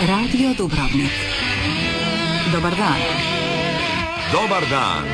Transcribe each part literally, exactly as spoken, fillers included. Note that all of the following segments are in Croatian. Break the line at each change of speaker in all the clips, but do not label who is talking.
Radio Dubrovnik. Dobar dan.
Dobar dan.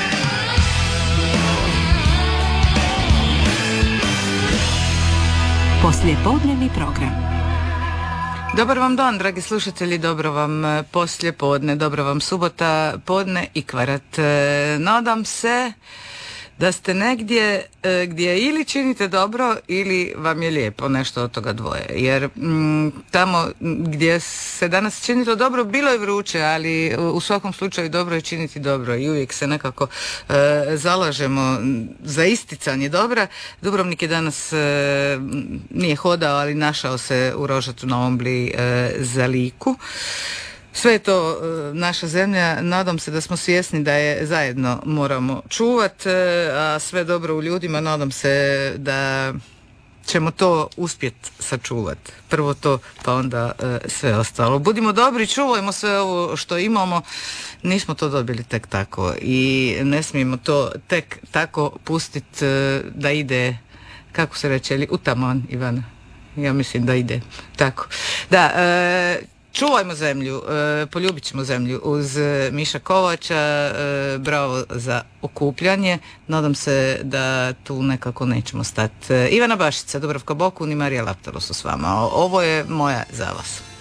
Poslijepodnevni program.
Dobar vam dan, dragi slušatelji, dobro vam poslije podne, dobro vam subota, podne i kvarat. Nadam se da ste negdje gdje ili činite dobro ili vam je lijepo, nešto od toga dvoje. Jer m, tamo gdje se danas činilo dobro bilo je vruće, ali u svakom slučaju dobro je činiti dobro i uvijek se nekako e, zalažemo za isticanje dobra. Dubrovnik je danas e, nije hodao, ali našao se u Rožatu na Ombli e, za Liku. Sve je to e, naša zemlja, nadam se da smo svjesni da je zajedno moramo čuvat, e, a sve dobro u ljudima, nadam se da ćemo to uspjeti sačuvat. Prvo to, pa onda e, sve ostalo. Budimo dobri, čuvajmo sve ovo što imamo, nismo to dobili tek tako i ne smijemo to tek tako pustiti e, da ide, kako se reče, u taman, Ivana? Ja mislim da ide tako. Da, e, čuvajmo zemlju, e, poljubit ćemo zemlju uz e, Miša Kovača, e, bravo za okupljanje, nadam se da tu nekako nećemo stati. E, Ivana Bašica, Dubravka Bokun i Marija Laptalo su s vama, ovo je moja za vas.